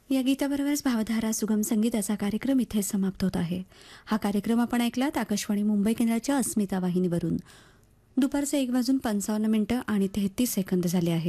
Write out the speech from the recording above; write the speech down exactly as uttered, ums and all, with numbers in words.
या गीताबरोबरच भावधारा सुगम संगीताचा कार्यक्रम इथे समाप्त होत आहे. हा कार्यक्रम आपण ऐकलात आकाशवाणी मुंबई केंद्राच्या अस्मिता वाहिनीवरून. दुपारचे एक वाजून पंचावन्न मिनिटं आणि तेहतीस सेकंद झाले आहेत.